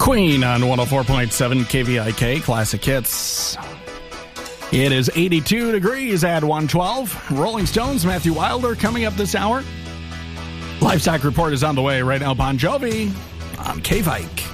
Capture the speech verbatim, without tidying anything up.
Queen on one oh four point seven K V I K, Classic Hits. It is eighty-two degrees at one twelve. Rolling Stones, Matthew Wilder coming up this hour. Livestock Report is on the way right now. Bon Jovi on K-Vike.